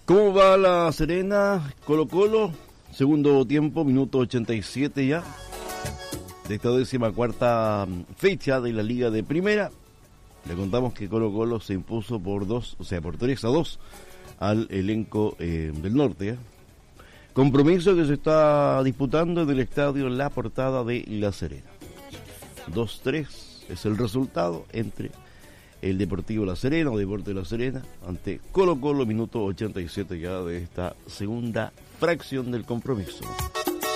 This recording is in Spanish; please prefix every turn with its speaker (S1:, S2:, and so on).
S1: ¿Cómo va La Serena? Colo-Colo, segundo tiempo, minuto 87 ya, de esta 14ª fecha de la Liga de Primera. Le contamos que Colo-Colo se impuso por 3-2 al elenco del norte. Compromiso que se está disputando en el estadio La Portada de La Serena. 2-3 es el resultado entre el Deportivo La Serena o Deporte La Serena ante Colo-Colo, minuto 87 ya de esta segunda fracción del compromiso.